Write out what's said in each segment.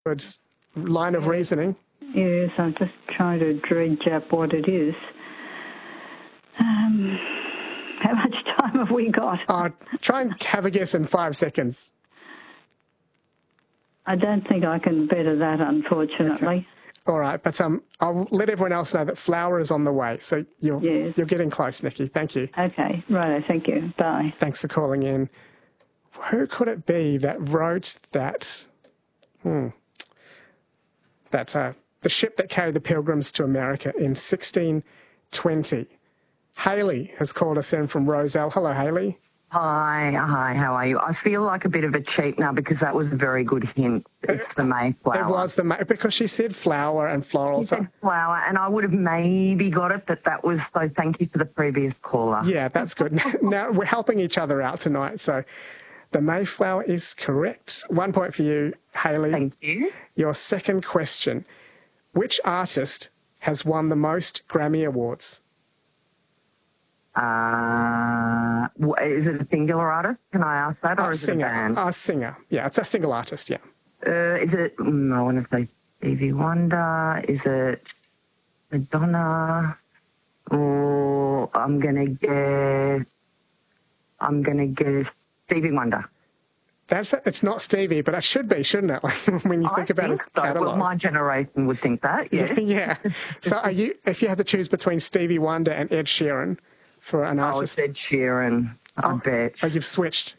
Good line of reasoning. Yes, I'm just trying to dredge up what it is. How much time have we got? Try and have a guess in 5 seconds. I don't think I can better that, unfortunately. Okay. All right, but I'll let everyone else know that flour is on the way. So you're getting close, Nikki. Thank you. Okay, right. Thank you. Bye. Thanks for calling in. Who could it be that wrote that? That's the ship that carried the Pilgrims to America in 1620. Haley has called us in from Rozelle. Hello, Haley. Hi, how are you? I feel like a bit of a cheat now because that was a very good hint. It's the Mayflower. It was because she said flower and floral. She said flower, and I would have maybe got it, but that was, so thank you for the previous caller. Yeah, that's good. Now we're helping each other out tonight, so the Mayflower is correct. 1 point for you, Haley. Thank you. Your second question. Which artist has won the most Grammy Awards? Is it a singular artist? Can I ask that, or is it a band? A singer. Yeah, it's a single artist, yeah. Is it, I want to say Stevie Wonder. Is it Madonna? Or I'm going to guess Stevie Wonder. It's not Stevie, but it should be, shouldn't it? When you think about his catalogue. Well, my generation would think that, yeah. Yeah. So if you had to choose between Stevie Wonder and Ed Sheeran for an artist? Oh, Ed Sheeran, I bet. Oh, you've switched.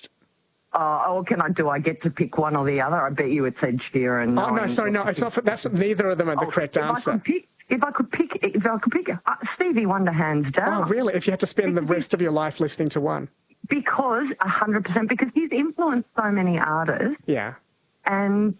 Oh, I get to pick one or the other? I bet you it's Ed Sheeran. Oh, no, sorry, no. It's not. That's neither of them are the correct answer. If I could pick Stevie Wonder, hands down. Oh, really? If you had to spend the rest of your life listening to one? Because 100%, because he's influenced so many artists. Yeah. And,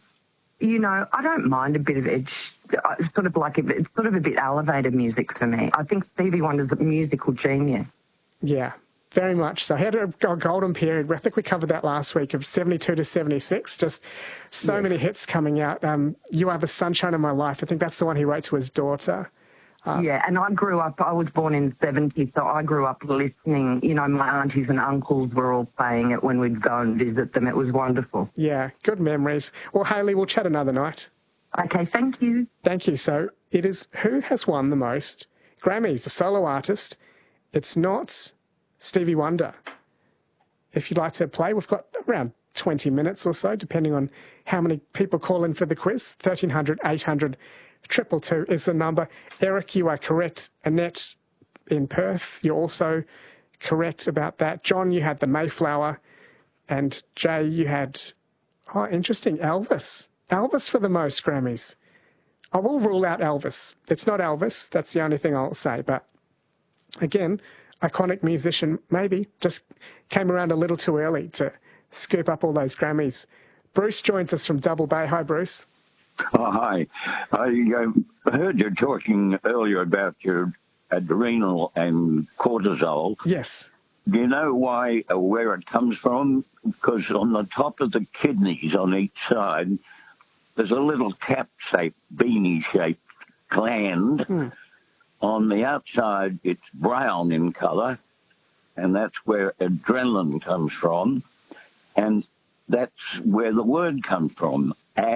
I don't mind a bit of it's sort of a bit elevated music for me. I think Stevie Wonder's a musical genius. Yeah, very much so. He had a golden period. I think we covered that last week of 72 to 76. Just so many hits coming out. You Are the Sunshine of My Life. I think that's the one he wrote to his daughter. And I was born in the 70s, so I grew up listening. My aunties and uncles were all playing it when we'd go and visit them. It was wonderful. Yeah, good memories. Well, Haley, we'll chat another night. Okay, thank you. Thank you. So it is who has won the most Grammys, a solo artist. It's not Stevie Wonder. If you'd like to play, we've got around 20 minutes or so, depending on how many people call in for the quiz. 1300 800 222 is the number. Eric, you are correct. Annette in Perth, you're also correct about that. John, you had the Mayflower. And Jay, you had, interesting, Elvis. Elvis for the most Grammys. I will rule out Elvis. It's not Elvis. That's the only thing I'll say. But again, iconic musician, maybe just came around a little too early to scoop up all those Grammys. Bruce joins us from Double Bay. Hi, Bruce. Oh, hi. I heard you talking earlier about your adrenal and cortisol. Yes. Do you know where it comes from? Because on the top of the kidneys on each side, there's a little cap-shaped, beanie-shaped gland. On the outside, it's brown in colour, and that's where adrenaline comes from. And that's where the word comes from,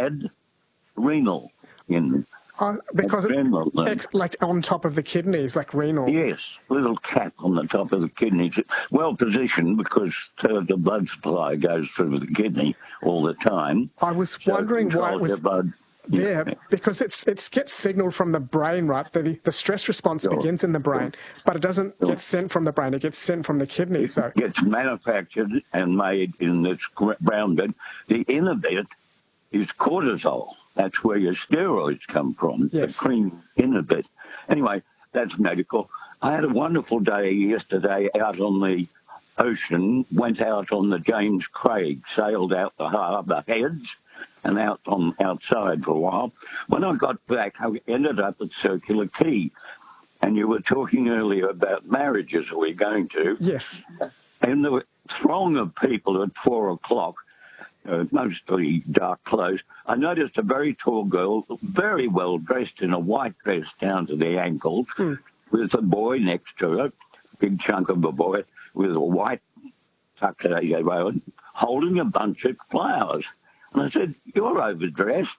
renal in because it's like on top of the kidneys, like renal. Yes, little cap on the top of the kidneys. Well positioned because the blood supply goes through the kidney all the time. I was wondering why it was there, because it gets signalled from the brain, right? The stress response begins in the brain, but it doesn't get sent from the brain. It gets sent from the kidney. So it gets manufactured and made in this brown bit. The inner bit is cortisol. That's where your steroids come from, yes. The cream inner bit. Anyway, that's medical. I had a wonderful day yesterday out on the ocean, went out on the James Craig, sailed out the harbour heads and outside for a while. When I got back, I ended up at Circular Quay. And you were talking earlier about marriages we're going to. Yes. And there were a throng of people at 4 o'clock, mostly dark clothes. I noticed a very tall girl, very well dressed in a white dress down to the ankles, with a boy next to her, big chunk of a boy, with a white tuxedo, holding a bunch of flowers. And I said, "You're overdressed."